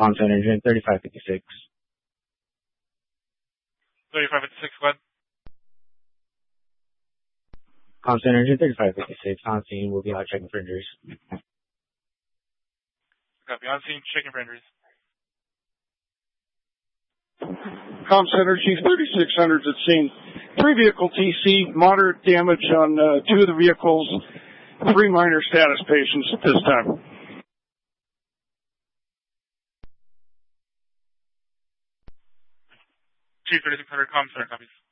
Comcenter engine 3556. 3556, go ahead. Comcenter engine 3556. On scene, will be out checking for injuries. Copy. On scene, checking for injuries. Comcenter G3600's at scene. 3 vehicle TC, moderate damage on 2 of the vehicles, 3 minor status patients at this time. G3600, Comcenter, copies.